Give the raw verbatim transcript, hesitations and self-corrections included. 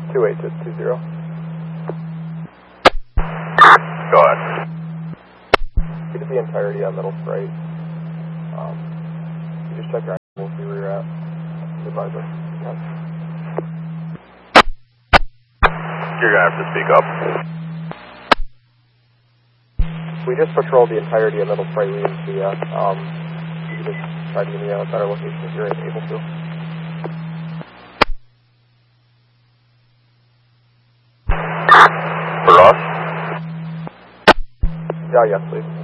two eight to two zero. Go ahead. Get the entirety on middle straight. Um, you just check your we'll see where you're at. Advisor. Yeah. You're going to have to speak up. We just patrolled the entirety of middle straight. We didn't see yet. Um, you can just try to give me a better location if you're able to. For us? Yeah, yes, please.